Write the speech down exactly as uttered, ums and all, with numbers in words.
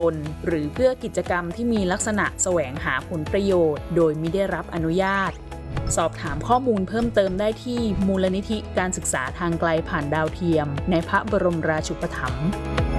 นหรือเพื่อกิจกรรมที่มีลักษณะแสวงหาผลประโยชน์โดยมิได้รับอนุญาตสอบถามข้อมูลเพิ่มเติมได้ที่มูลนิธิการศึกษาทางไกลผ่านดาวเทียมในพระบรมราชูปถัมภ์